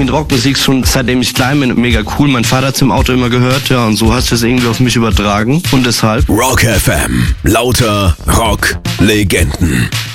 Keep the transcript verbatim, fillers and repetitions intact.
finde Rockmusik schon seitdem ich klein bin mega cool. Mein Vater hat's im Auto immer gehört, ja, und so hast du es irgendwie auf mich übertragen und deshalb. Rock F M. Lauter Rock-Legenden.